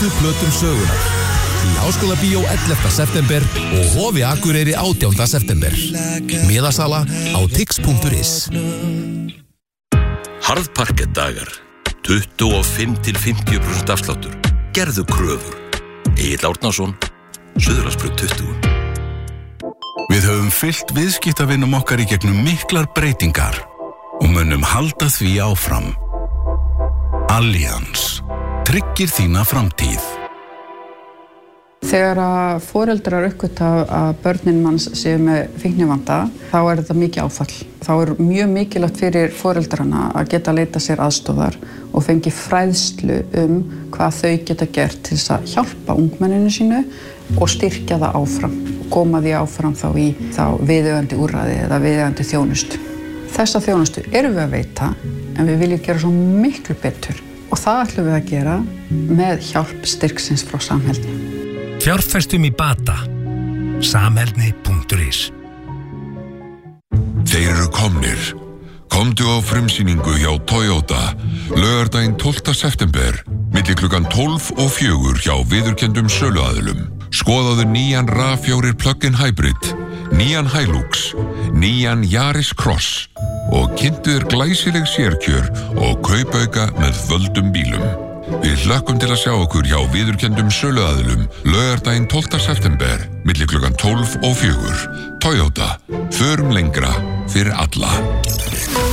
bestu plötum sögunar. Í Háskólabíó 11. september og Hofi Akureyri 18. september. Miðasala á tix.is. Harðparkettdagar. 25-50% afsláttur. Gerðu kröfur. Egill Árnason, Suðurlandsbraut 20. Við höfum fylgt viðskiptavinum okkar í gegnum miklar breytingar og munum halda því áfram. Allianz tryggir þína framtíð. Þegar að foreldrar uppgöta að börnin manns séu með fíknivanda, þá þetta mikið áfall. Þá mjög mikilvægt fyrir foreldrana að geta leita sér aðstofar og fengi fræðslu hvað þau geta gert til þess að hjálpa ungmenninu sínu og styrkja það áfram og koma því áfram þá í viðeigandi úrræði eða viðeigandi þjónustu. Þessa þjónustu erum við að veita en við viljum gera svo miklu betur og það ætlum við að gera með hjálp styrksins frá Samheldni. Fjárfestum í bata. Samheldni.is. Þeir eru komnir. Komdu á frumsýningu hjá Toyota laugardaginn 12. september milli klukkan 12 og 4 hjá viðurkenndum söluaðilum. Skoðaðu nýjan RAV4 plug-in hybrid, nýjan Hilux, nýjan Yaris Cross og kynntu þér glæsileg sérkjör og kaupauka með völdum bílum. Við hlökkum til að sjá okkur hjá viðurkenndum söluaðilum laugardaginn 12. september milli klukkan 12 og 4. Toyota, förum lengra fyrir alla.